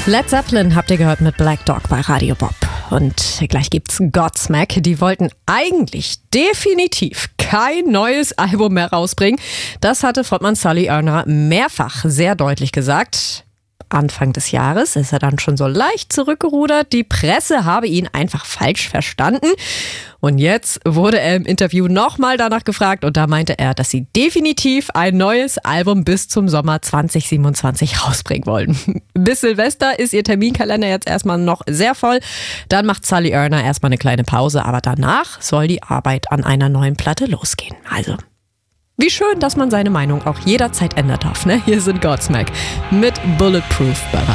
Led Zeppelin habt ihr gehört mit Black Dog bei Radio Bob. Und gleich gibt's Godsmack. Die wollten eigentlich definitiv kein neues Album mehr rausbringen. Das hatte Frontmann Sully Erna mehrfach sehr deutlich gesagt. Anfang des Jahres ist er dann schon so leicht zurückgerudert. Die Presse habe ihn einfach falsch verstanden. Und jetzt wurde er im Interview nochmal danach gefragt und da meinte er, dass sie definitiv ein neues Album bis zum Sommer 2027 rausbringen wollen. Bis Silvester ist ihr Terminkalender jetzt erstmal noch sehr voll. Dann macht Sully Erna erstmal eine kleine Pause, aber danach soll die Arbeit an einer neuen Platte losgehen. Also, wie schön, dass man seine Meinung auch jederzeit ändern darf. Ne? Hier sind Godsmack mit Bulletproof bereit.